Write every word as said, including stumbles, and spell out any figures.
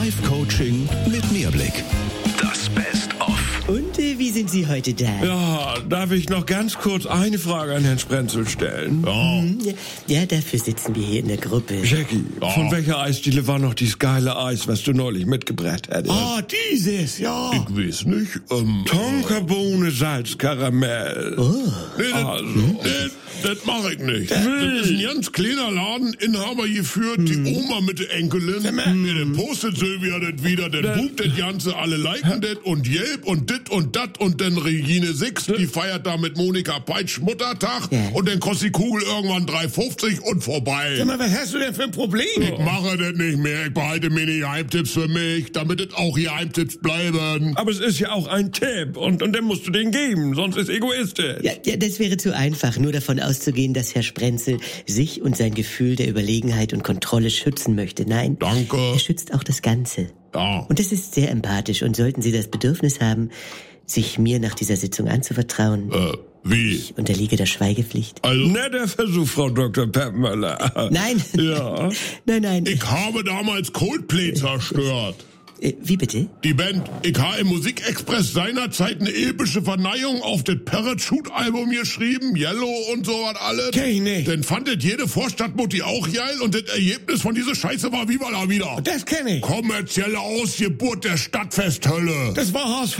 Live-Coaching mit Mehrblick. Das Best-of. Und äh, wie sind Sie heute da? Ja, darf ich noch ganz kurz eine Frage an Herrn Sprenzel stellen? Ja. Ja, dafür sitzen wir hier in der Gruppe. Jackie, ja. Von welcher Eisdiele war noch dieses geile Eis, was du neulich mitgebracht hattest? Ah, dieses, ja. Ich weiß nicht. Ähm, Tonkabohne, Salz, Karamell. Oh. Nee, das, Also. nee, das mach ich nicht. Das, das ist ein ganz kleiner Laden, Inhaber geführt, die Oma mit der Enkelin. Nee, dann postet Sylvia das wieder, dann boomt das Ganze, alle liken das und Yelp und dit und dat und dann Regine Six, die feiert da mit Monika Peitsch Muttertag Ja. und dann kostet die Kugel irgendwann drei fünfzig und vorbei. Sag mal, was hast du denn für ein Problem? Ich mache das nicht mehr, ich behalte mir die Geheimtipps für mich, damit es auch Geheimtipps bleiben. Aber es ist ja auch ein Tipp und, und dann musst du den geben, sonst ist egoistisch. Ja, ja, das wäre zu einfach, nur davon auszugehen, dass Herr Sprenzel sich und sein Gefühl der Überlegenheit und Kontrolle schützen möchte. Nein, Danke. er schützt auch das Ganze. Ja. Und das ist sehr empathisch. Und sollten Sie das Bedürfnis haben, sich mir nach dieser Sitzung anzuvertrauen, Äh, wie? ich unterliege der Schweigepflicht. Also, Netter Versuch, Frau Doktor Peppmöller. Nein, Ja. nein, nein. ich habe damals Coldplay zerstört. Äh, wie bitte? Die Band. Ich habe im Musikexpress seinerzeit eine epische Verneinung auf das Parachute-Album geschrieben, Yellow und so was alles. Kenn ich nicht. Dann fandet jede Vorstadtmutti auch geil und das Ergebnis von dieser Scheiße war Viva la Vida. Das kenne ich. Kommerzielle Ausgeburt der Stadtfesthölle. Das war H S V.